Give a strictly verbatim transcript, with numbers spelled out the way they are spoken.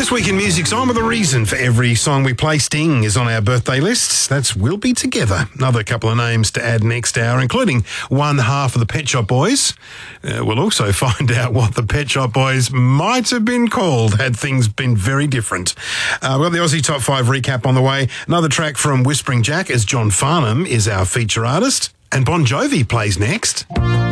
This week in Music's on with a reason for every song we play. Sting is on our birthday list. That's We'll Be Together. Another couple of names to add next hour, including one half of the Pet Shop Boys. Uh, we'll also find out what the Pet Shop Boys might have been called had things been very different. Uh, we've got the Aussie Top five recap on the way. Another track from Whispering Jack as John Farnham is our feature artist. And Bon Jovi plays next.